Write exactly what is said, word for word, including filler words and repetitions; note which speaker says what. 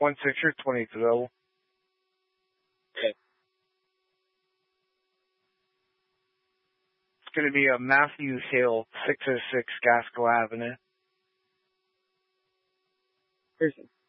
Speaker 1: one six or twenty-three.
Speaker 2: Okay.
Speaker 1: It's going to be a Matthews Hill, six oh six Gaskell Avenue.
Speaker 2: Person.